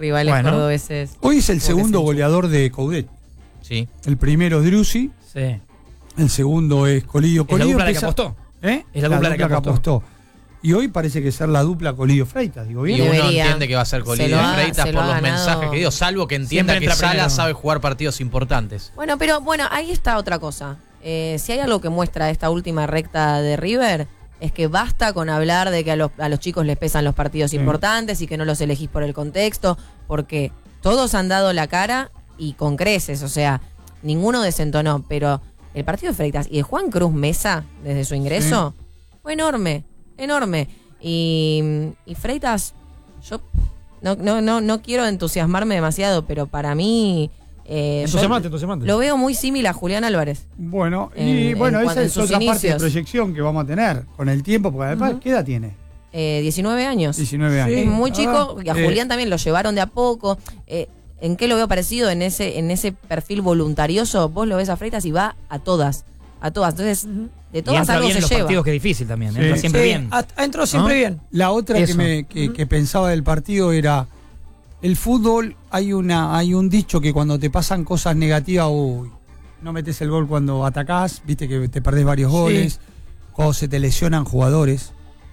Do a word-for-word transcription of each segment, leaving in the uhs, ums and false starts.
rivales Bueno. cordobeses. Hoy es el segundo goleador de Coudet. Sí. El primero es Driussi, Sí. el segundo es Colillo. Es la Colillo dupla la que empieza- apostó. ¿Eh? Es la dupla la que apostó. Y hoy parece que ser la dupla Colillo Freitas, digo Y bien. uno Debería. entiende que va a ser Se Colillo lo y ha- Freitas se por lo ha los ganado. mensajes que dio, salvo que entienda Siempre que entra Sala primero. sabe jugar partidos importantes. Bueno, pero bueno, ahí está otra cosa. Eh, si hay algo que muestra esta última recta de River, es que basta con hablar de que a los, a los chicos les pesan los partidos Sí. importantes y que no los elegís por el contexto, porque todos han dado la cara y con creces, o sea, ninguno desentonó, pero el partido de Freitas y de Juan Cruz Mesa, desde su ingreso, fue enorme, enorme. Y, y Freitas, yo no, no, no, no quiero entusiasmarme demasiado, pero para mí... eh, yo Entusiasmante, entusiasmante. lo veo muy similar a Julián Álvarez. Bueno, y En- bueno, en esa cuanto- es en sus otra parte de inicios. proyección que vamos a tener con el tiempo, porque además, Ujú. ¿qué edad tiene? Eh, diecinueve años. diecinueve años. Es muy Ah, chico, y a eh, Julián también lo llevaron de a poco. Eh, ¿En qué lo veo parecido? En ese, en ese perfil voluntarioso, vos lo ves a Freitas y va a todas, a todas. Entonces, de Y todas entra algo bien se en los lleva. partidos, que es difícil también. Sí. Entra siempre Sí, bien. ha- entró siempre ¿No? bien. La otra que, Eso. me, que, que pensaba del partido era, el fútbol, hay una hay un dicho que cuando te pasan cosas negativas, uy, no metes el gol cuando atacás, viste que te perdés varios Sí. goles, cuando se te lesionan jugadores.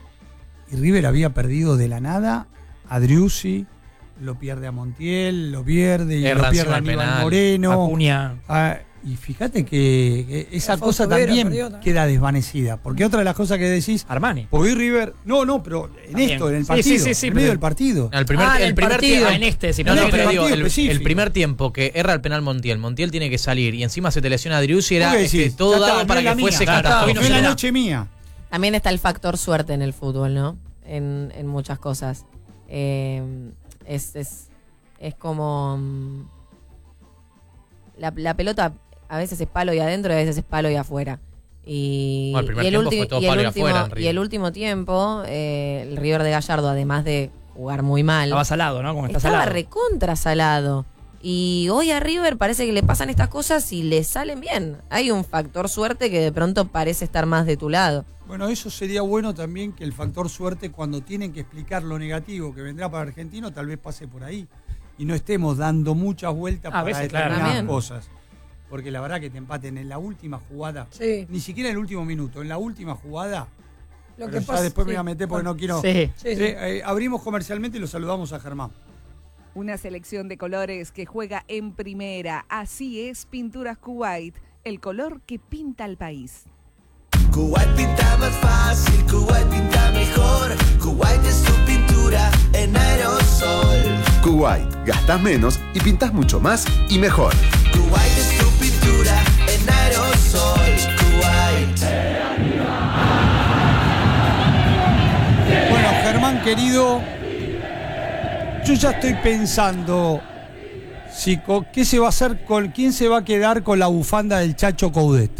Y River había perdido de la nada a Driussi, lo pierde a Montiel, lo pierde y Erra lo pierde a encima del Aníbal penal. Moreno. Acuña. Ah, y fíjate que, que esa Fausto cosa Vera también perdió también. queda desvanecida. Porque otra de las cosas que decís, Armani. porque hoy River, no, no, pero en También. esto, en el Sí, partido, sí, sí, sí, en medio pero- del partido. El primer, Ah, en el el primer partido. tiempo. Ah, en este, sí, No, pero no, en pero el digo, partido el, específico. el primer tiempo que erra el penal Montiel, Montiel tiene que salir y encima se te lesiona a Driussi, era ¿Vos qué este, decís? todo Ya está, dado no para es la que mía. fuese Ya está, catastrófico. No es la será. noche mía. También está el factor suerte en el fútbol, ¿no? En, en muchas cosas. Eh, es, es, es como... mm, La, la pelota a veces es palo y adentro y a veces es palo y afuera. Y, Bueno, el primer y el, tiempo ulti- fue todo y el palo y último, afuera en y River. el último tiempo, eh, el River de Gallardo, además de jugar muy mal, Estaba salado, ¿no? Como está estaba salado. recontra salado. Y hoy a River parece que le pasan estas cosas y le salen bien. Hay un factor suerte que de pronto parece estar más de tu lado. Bueno, eso sería bueno también, que el factor suerte, cuando tienen que explicar lo negativo que vendrá para Argentino, tal vez pase por ahí. Y no estemos dando muchas vueltas A para veces, claro. determinadas También. cosas. Porque la verdad que te empaten en la última jugada, Sí. ni siquiera en el último minuto, en la última jugada. Lo Pero que ya pasa, después me sí. voy a meter porque no quiero. Sí. Sí, sí. Eh, eh, abrimos comercialmente y lo saludamos a Germán. Una selección de colores que juega en primera. Así es Pinturas Kuwait, el color que pinta el país. Kuwait pinta más fácil, Kuwait pinta mejor. Kuwait es tu pintura en aerosol. Kuwait, gastás menos y pintás mucho más y mejor. Kuwait es tu pintura en aerosol. Kuwait. Bueno, Germán querido, yo ya estoy pensando si co- qué se va a hacer con quién se va a quedar con la bufanda del Chacho Coudet.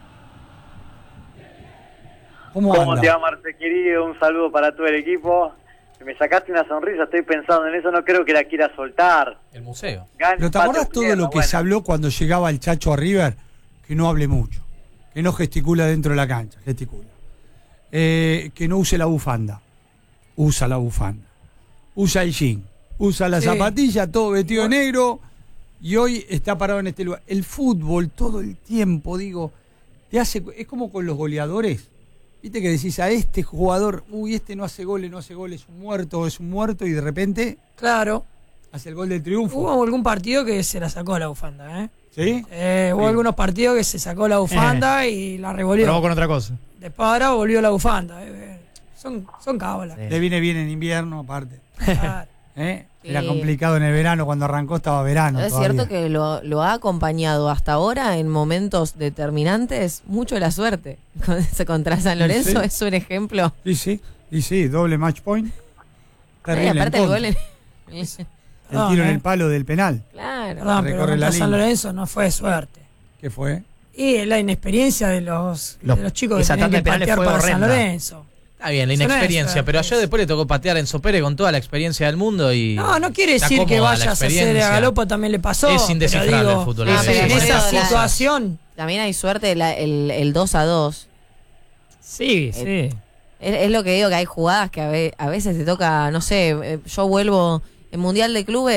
¿Cómo, ¿Cómo anda? te va, Marce, querido? Un saludo para todo el equipo. Me sacaste una sonrisa, estoy pensando en eso, no creo que la quiera soltar. El museo. Gana, Pero ¿te empate, acordás todo pierda, lo que bueno. se habló cuando llegaba el Chacho a River? Que no hable mucho, que no gesticula dentro de la cancha, gesticula. Eh, que no use la bufanda, usa la bufanda. Usa el jean, usa la Sí. zapatilla, todo vestido de negro, y hoy está parado en este lugar. El fútbol todo el tiempo, digo, te hace, es como con los goleadores. Viste que decís a este jugador, uy, este no hace goles, no hace goles, es un muerto, es un muerto, y de repente Claro. hace el gol del triunfo. Hubo algún partido que se la sacó la bufanda, ¿eh? ¿Sí? Eh, hubo Sí. algunos partidos que se sacó la bufanda y la revolvió. Probó con otra cosa. Después ahora volvió la bufanda. eh. Son, son cábalas. Sí. Le viene bien en invierno, aparte. Claro. ¿Eh? Era Sí. complicado en el verano, cuando arrancó estaba verano. es todavía. cierto que lo, lo ha acompañado hasta ahora en momentos determinantes mucho la suerte. Con ese contra San Lorenzo Sí. es un ejemplo. Y sí, y sí, doble match point. Eh, Terrible. aparte en el contra. gol en- El No, tiro en eh. el palo del penal. Claro. Perdón, pero Recorre la contra San línea. Lorenzo no fue suerte. ¿Qué fue? Y la inexperiencia de los, Los- de los chicos que esa tenían tanda que de penales patear fue para San horrenda. Lorenzo. Está bien, la Eso no es inexperiencia, suerte, pero ayer eso. después le tocó patear a Enzo Pérez con toda la experiencia del mundo y... No, no quiere está decir que cómoda la vayas a hacer a experiencia. Galopa, también le pasó. Es indescifrable pero digo, el fútbol. Ah, es pero en por esa eso la- situación, También hay suerte la- el, el dos a dos. Sí, sí. Es, es lo que digo, que hay jugadas que a, ve- a veces te toca, no sé, eh, yo vuelvo en Mundial de Clubes.